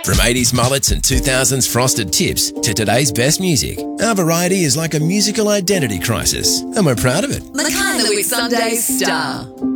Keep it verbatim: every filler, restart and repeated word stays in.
From eighties mullets and two thousands frosted tips to today's best music, our variety is like a musical identity crisis, and we're proud of it. The kind that with Sunday's star.